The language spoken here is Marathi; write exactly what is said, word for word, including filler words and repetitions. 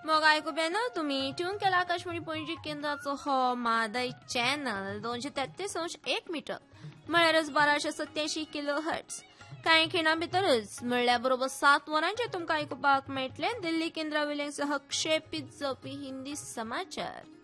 मग ऐकूया तुम्ही ट्यून केला आकाशवाणी पणजी केंद्राचो हो मादय चॅनल दोनशे तेहतीस अंश एक मीटर म्हळ्यारच बाराशे सत्याऐंशी किलो हर्ट्स. कांय खिणा भितरच म्हणल्यार बरोबर सात वरांचे तुमकां आयकुपाक मेळटले दिल्ली केंद्रा वयले सहक्षेपीत जावपी हिंदी समाचार.